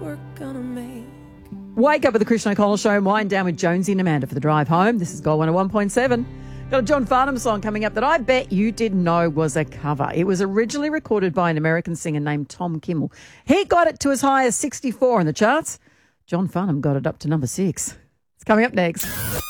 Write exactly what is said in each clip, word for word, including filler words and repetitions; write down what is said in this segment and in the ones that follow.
we're gonna make. Wake up with the Christian O'Connell Show and wind down with Jonesy and Amanda for the drive home. This is Gold one oh one point seven. Got a John Farnham song coming up that I bet you didn't know was a cover. It was originally recorded by an American singer named Tom Kimmel. He got it to as high as sixty-four in the charts. John Farnham got it up to number six. It's coming up next.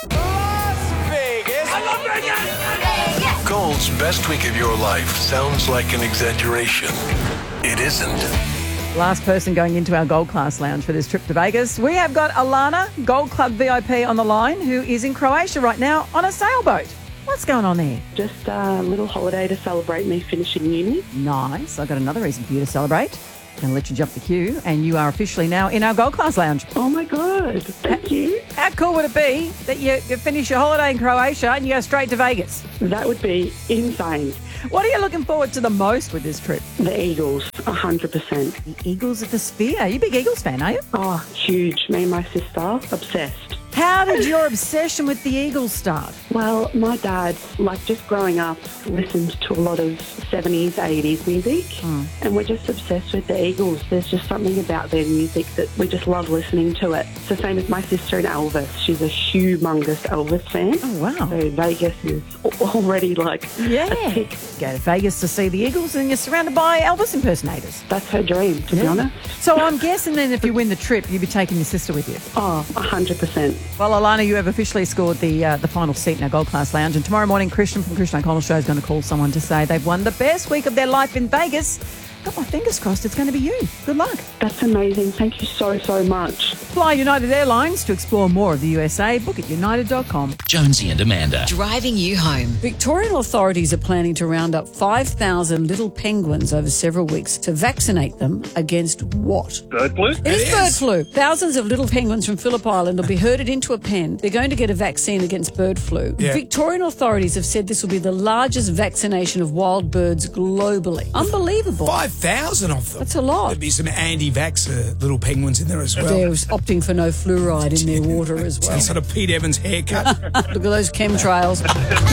Gold's best week of your life sounds like an exaggeration. It isn't. Last person going into our Gold Class Lounge for this trip to Vegas. We have got Alana, Gold Club V I P on the line, who is in Croatia right now on a sailboat. What's going on there? Just a little holiday to celebrate me finishing uni. Nice. I've got another reason for you to celebrate. I'm going to let you jump the queue, and you are officially now in our Gold Class Lounge. Oh, my God. Thank you. How cool would it be that you, you finish your holiday in Croatia and you go straight to Vegas? That would be insane. What are you looking forward to the most with this trip? The Eagles, one hundred percent. The Eagles at the Sphere. Are you a big Eagles fan, are you? Oh, huge. Me and my sister, obsessed. How did your obsession with the Eagles start? Well, my dad, like just growing up, listened to a lot of seventies, eighties music, mm. and we're just obsessed with the Eagles. There's just something about their music that we just love listening to it. It's the same as my sister and Elvis. She's a humongous Elvis fan. Oh, wow. So Vegas is already like yeah. a tick. Go to Vegas to see the Eagles and you're surrounded by Elvis impersonators. That's her dream, to yeah. be honest. So I'm guessing then if you win the trip, you'll be taking your sister with you. Oh, one hundred percent. Well, Alana, you have officially scored the uh, the final seat in our Gold Class Lounge. And tomorrow morning, Christian from Christian O'Connell Show is going to call someone to say they've won the best week of their life in Vegas. Got my fingers crossed it's going to be you. Good luck. That's amazing. Thank you so, so much. Fly United Airlines to explore more of the U S A. Book at united dot com. Jonesy and Amanda. Driving you home. Victorian authorities are planning to round up five thousand little penguins over several weeks to vaccinate them against what? Bird flu? It is bird flu. Thousands of little penguins from Phillip Island will be herded into a pen. They're going to get a vaccine against bird flu. Yeah. Victorian authorities have said this will be the largest vaccination of wild birds globally. Unbelievable. five thousand of them. That's a lot. There'd be some anti-vaxxer little penguins in there as well. They're opting for no fluoride in their water as well. Some sort of Pete Evans haircut. Look at those chemtrails.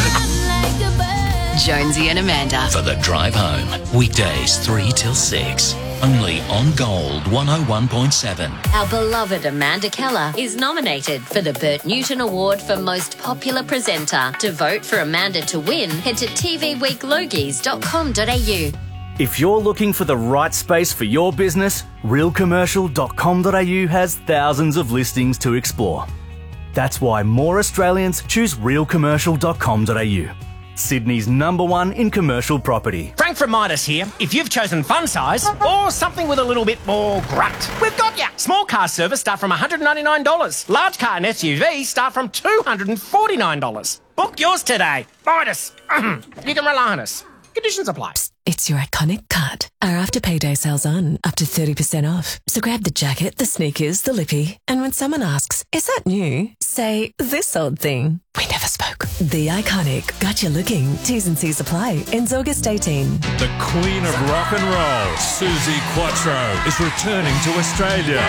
Jonesy and Amanda. For the drive home. Weekdays three till six. Only on Gold one oh one point seven. Our beloved Amanda Keller is nominated for the Bert Newton Award for Most Popular Presenter. To vote for Amanda to win, head to t v week logies dot com dot a u. If you're looking for the right space for your business, real commercial dot com dot a u has thousands of listings to explore. That's why more Australians choose real commercial dot com dot a u. Sydney's number one in commercial property. Frank from Midas here. If you've chosen fun size or something with a little bit more grunt, we've got ya. Small car service start from one hundred ninety-nine dollars. Large car and S U V start from two hundred forty-nine dollars. Book yours today. Midas. You can rely on us. Conditions apply. Psst, it's your iconic cut. Our after payday sales on, up to thirty percent off. So grab the jacket, the sneakers, the lippy, and when someone asks, is that new? Say, this old thing. We never spoke. The iconic got you looking. T's and C's apply. Ends August eighteenth. The Queen of Rock and Roll, Suzi Quatro, is returning to Australia.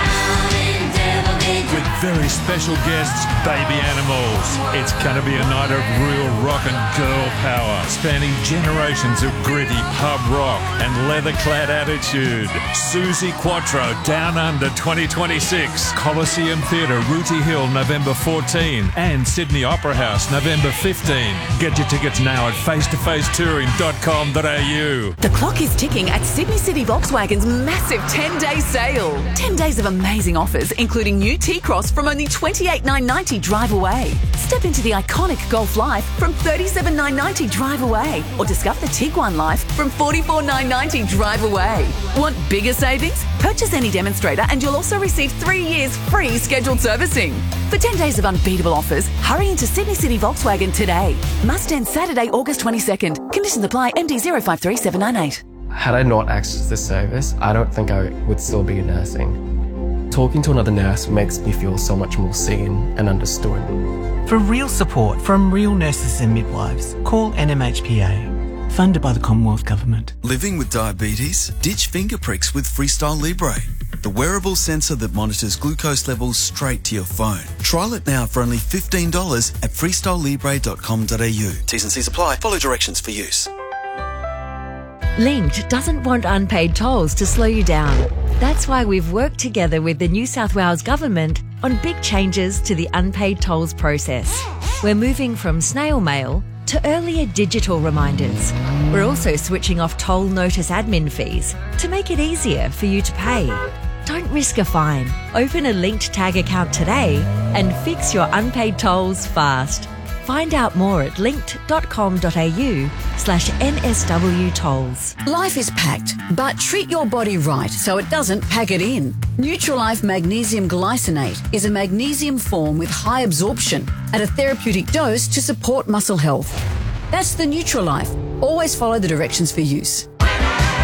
With very special guests, Baby Animals. It's going to be a night of real rock and girl power, spanning generations of gritty pub rock and leather-clad attitude. Suzi Quatro, Down Under twenty twenty-six. Coliseum Theatre, Rooty Hill, November fourteenth. And Sydney Opera House, November fifteenth. Get your tickets now at face to face touring dot com dot a u. The clock is ticking at Sydney City Volkswagen's massive ten-day sale. ten days of amazing offers, including new T-Cross from only twenty-eight thousand nine hundred ninety drive away. Step into the iconic Golf Life from thirty-seven thousand nine hundred ninety drive away. Or discover the Tiguan Life from forty-four thousand nine hundred ninety drive away. Want bigger savings? Purchase any demonstrator and you'll also receive three years free scheduled servicing. For ten days of unbeatable offers, hurry into Sydney City Volkswagen today. Must end Saturday, August twenty-second. Conditions apply. M D zero five three seven nine eight. Had I not accessed this service, I don't think I would still be nursing. Talking to another nurse makes me feel so much more seen and understood. For real support from real nurses and midwives, call N M H P A. Funded by the Commonwealth Government. Living with diabetes? Ditch finger pricks with Freestyle Libre, the wearable sensor that monitors glucose levels straight to your phone. Trial it now for only fifteen dollars at freestyle libre dot com dot a u. T's and C's apply. Follow directions for use. Linked doesn't want unpaid tolls to slow you down. That's why we've worked together with the New South Wales Government on big changes to the unpaid tolls process. We're moving from snail mail to earlier digital reminders. We're also switching off toll notice admin fees to make it easier for you to pay. Don't risk a fine. Open a Linked Tag account today and fix your unpaid tolls fast. Find out more at linked.com.au slash NSW tolls. Life is packed, but treat your body right so it doesn't pack it in. Nutrilife Magnesium Glycinate is a magnesium form with high absorption at a therapeutic dose to support muscle health. That's the Nutrilife. Always follow the directions for use.